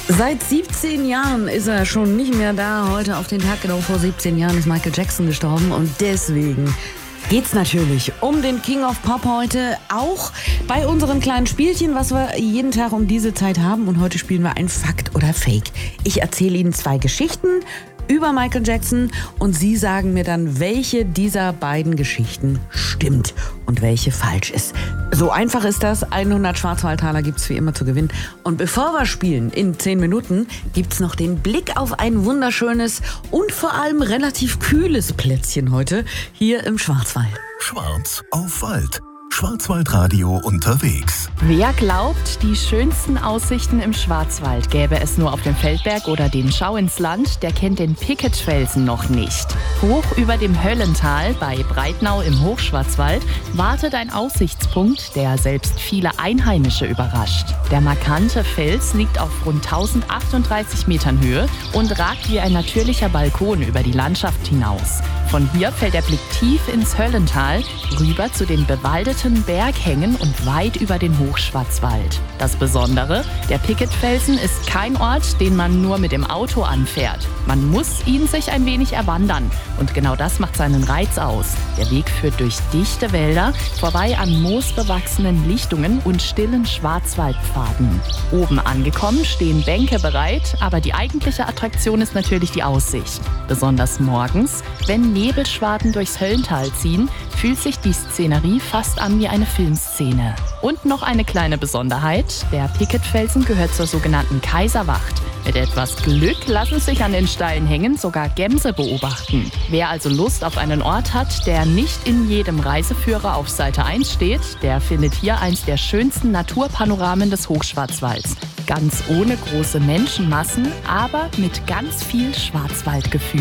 Seit 17 Jahren ist er schon nicht mehr da. Heute auf den Tag genau vor 17 Jahren ist Michael Jackson gestorben. Und deswegen geht's natürlich um den King of Pop heute. Auch bei unserem kleinen Spielchen, was wir jeden Tag um diese Zeit haben. Und heute spielen wir ein Fakt oder Fake. Ich erzähle Ihnen 2 Geschichten über Michael Jackson und Sie sagen mir dann, welche dieser beiden Geschichten stimmt und welche falsch ist. So einfach ist das. 100 Schwarzwaldtaler gibt's wie immer zu gewinnen. Und bevor wir spielen, in 10 Minuten, gibt's noch den Blick auf ein wunderschönes und vor allem relativ kühles Plätzchen heute hier im Schwarzwald. Schwarz auf Wald. Schwarzwaldradio unterwegs. Wer glaubt, die schönsten Aussichten im Schwarzwald gäbe es nur auf dem Feldberg oder dem Schau ins Land, der kennt den Picketfelsen noch nicht. Hoch über dem Höllental bei Breitnau im Hochschwarzwald wartet ein Aussichtspunkt, der selbst viele Einheimische überrascht. Der markante Fels liegt auf rund 1038 Metern Höhe und ragt wie ein natürlicher Balkon über die Landschaft hinaus. Von hier fällt der Blick tief ins Höllental, rüber zu den bewaldeten Berghängen und weit über den Hochschwarzwald. Das Besondere, der Picketfelsen ist kein Ort, den man nur mit dem Auto anfährt. Man muss ihn sich ein wenig erwandern. Und genau das macht seinen Reiz aus. Der Weg führt durch dichte Wälder, vorbei an moosbewachsenen Lichtungen und stillen Schwarzwaldpfaden. Oben angekommen stehen Bänke bereit, aber die eigentliche Attraktion ist natürlich die Aussicht. Besonders morgens, wenn Nebelschwaden durchs Höllental ziehen, fühlt sich die Szenerie fast an wie eine Filmszene. Und noch eine kleine Besonderheit, der Picketfelsen gehört zur sogenannten Kaiserwacht. Mit etwas Glück lassen sich an den steilen Hängen sogar Gämse beobachten. Wer also Lust auf einen Ort hat, der nicht in jedem Reiseführer auf Seite 1 steht, der findet hier eins der schönsten Naturpanoramen des Hochschwarzwalds. Ganz ohne große Menschenmassen, aber mit ganz viel Schwarzwaldgefühl.